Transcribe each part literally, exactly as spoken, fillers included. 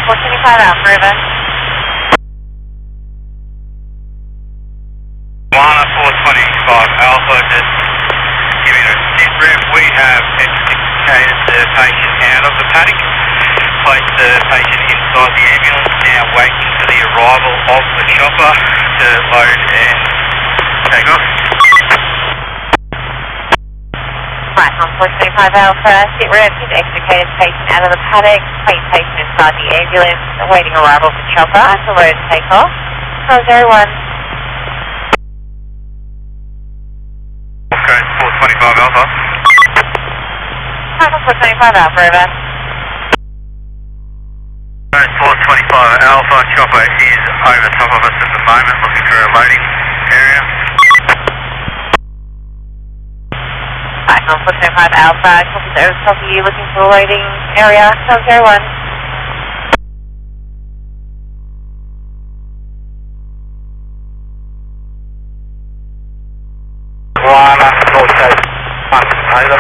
four twenty-five Alpha, over. Moana four twenty-five Alpha, just giving a sit rep. We have extricated the patient out of the paddock, placed the patient inside the ambulance, now waiting for the arrival of the chopper to load and take off. Right, on four twenty-five Alpha, sit rep, has extricated patient out of the paddock, placed patient inside the ambulance, awaiting arrival of the chopper to load and take off. Call zero one. Okay, four twenty-five Alpha. Right, on four twenty-five Alpha, over. Okay, four twenty-five Alpha, chopper is over top of us at the moment, looking for a loading area. Right, on four twenty-five Alpha, chopper's over top of you, looking for a loading area. Call zero one. Moana, North Coast one, over.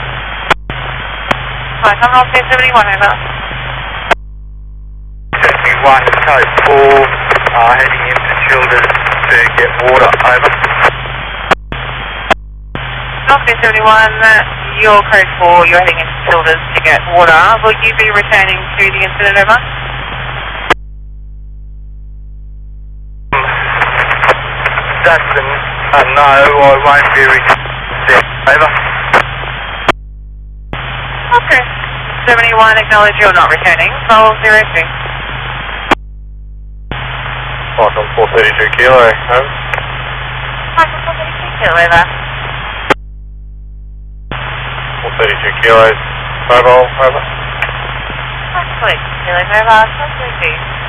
Right, on hold seventy-one, over. seventy-one, code four, uh, heading into Childers to get water, over. North seventy-one, your code four, you're heading into Childers to get water. Will you be returning to the incident, over? That's a, a no, I won't be returning there, over. Okay. seventy-one, acknowledge you're not returning. Call zero two. Welcome, four thirty-two kilo, over. Michael, four thirty-two kilo, over. four thirty-two kilos, mobile, over. Michael, four thirty-two kilo, over. Call zero two.